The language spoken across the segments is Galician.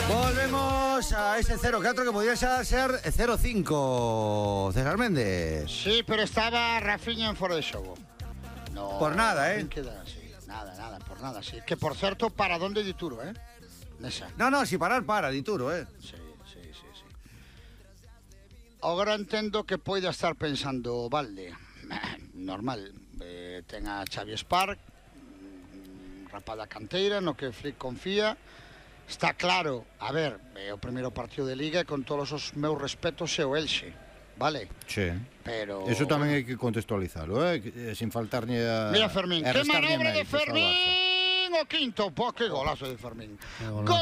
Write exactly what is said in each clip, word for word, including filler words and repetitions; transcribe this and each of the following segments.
Volvemos a ese cero cuatro que podría ser cero cinco, César Méndez. Sí, pero estaba Rafinha en fora de xogo. No, por nada, eh? Queda, sí. Nada, nada, por nada, sí. Que, por certo, para donde Dituro, eh? Nesa. No, no, si parar, para, Dituro, eh? Sí, sí, sí, sí. Agora entendo que poida estar pensando Valde. Normal. Eh, ten a Xavi Spark, rapada canteira, no que Flick confía. Está claro, a ver, é o primeiro partido de Liga e con todos os meus respetos é o Elxe, vale? Sí. Pero... Eso tamén hai que contextualizarlo, eh? Sin faltar ni a... Mira Fermín, que manobra de Fermín, o quinto, po, que golazo de Fermín. Gol!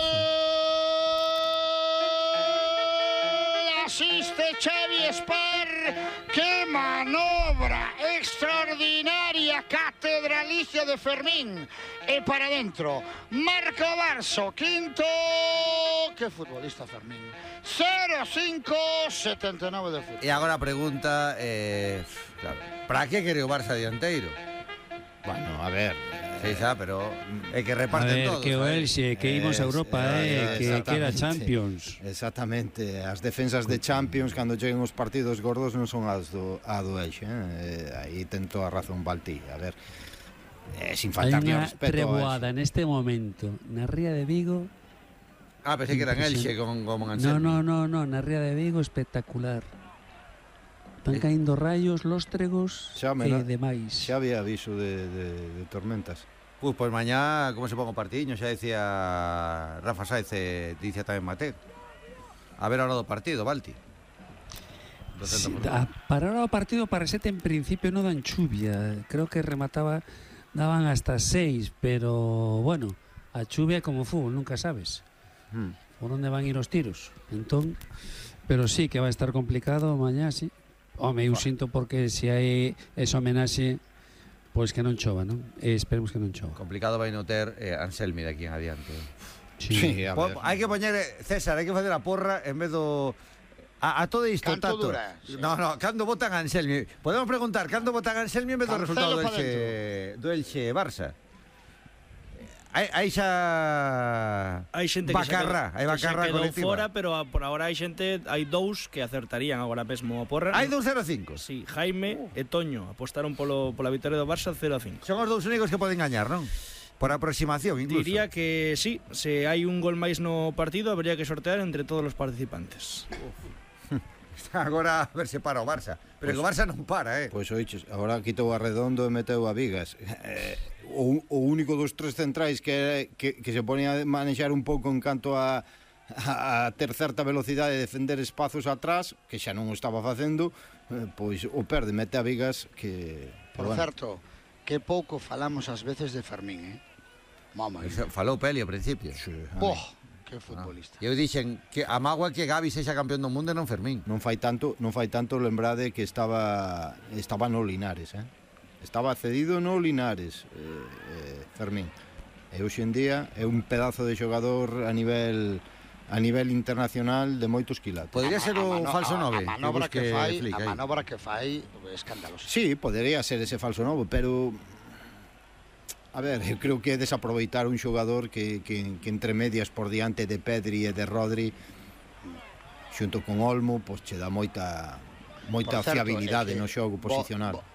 Asiste Xavi Spar, que manobra extraordinaria, catedralicia de Fermín. E para dentro, marca o Barça, quinto, que futbolista Fermín. cero cinco setenta e nove de fútbol. E agora a pregunta, eh, claro, para que quere o Barça dianteiro? Bueno, a ver... Sí, xa, pero é que reparten todos. A ver, que o Elxe, que imos a Europa, eh, que, que era Champions. Exactamente, as defensas de Champions cando cheguen os partidos gordos non son as do, a do Elxe, eh? Aí ten toda a razón Baltí. A ver, eh, sin faltar ni respeto. Hai unha treboada neste momento na Ría de Vigo. Ah, pensei que eran Elxe con, con Anselmi. No, no, no, no, na Ría de Vigo espectacular. Están caindo rayos, lóstregos xa e demais. Xa había aviso de, de, de tormentas. Pues, pues mañá, como se pongo partidiño, xa decía Rafa Sáez, e dicía tamén Mateo. A ver ahora do partido, Balti. Sí, a, para ahora o partido para sete en principio non dan chuvia. Creo que remataba, daban hasta seis, pero bueno, a chuvia como fútbol, nunca sabes hmm. por onde van ir os tiros. Entón, pero sí que va a estar complicado mañá, sí. Home, eu sinto porque se hai esa homenaxe, pois que non chova, non? E esperemos que non chova. Complicado vai non ter eh, Anselmi de aquí en adiante. Sí, sí, a ver. Hai que poñer, César, hai que facer a porra en vez do... A, a todo isto, Canto Tato. Dura, sí. No, no, cando votan Anselmi. Podemos preguntar, cando votan Anselmi en vez do resultado do Elxe, do Elxe Barça? Hai, hai xa hai xente Bacarra, que hai Bacarra colectiva fora, pero a, por agora hai xente, hai dous que acertarían agora mesmo a porra. Hai dous cero cinco. Sí, Jaime uh. e Toño apostaron polo pola vitória do Barça cero a cinco. Son os dous únicos que poden gañar, non? Por aproximación, incluso. Diría que sí, se hai un gol máis no partido, habría que sortear entre todos os participantes. Agora a ver se para o Barça. Pero pues, o Barça non para, eh. Pois pues, oiches, agora quitou a Redondo e meteu a Vigas. Eh, o, o único dos tres centrais que, que, que se ponía a manexar un pouco en canto a, a, a ter certa velocidade de defender espazos atrás, que xa non o estaba facendo, eh, pois o perde, mete a Vigas que... Por bueno. Certo, que pouco falamos ás veces de Fermín, eh? Mama. Falou Peli ao principio. Sí, oh, que futbolista. Ah. Eu dixen que a mágoa que Gavi sexa campeón do mundo e non Fermín. Non fai tanto, non fai tanto lembrade que estaba estaba no Linares, eh? Estaba cedido no Linares, eh, eh, Fermín. E hoxe en día é un pedazo de xogador a nivel a nivel internacional de moitos quilates. Podría ser o falso nove. A manobra que, que fai, a manobra que fai é escandalosa. Sí, podría ser ese falso novo, pero a ver, eu creo que é desaproveitar un xogador que, que, que entre medias por diante de Pedri e de Rodri, xunto con Olmo, pois che dá moita moita fiabilidade no xogo posicional.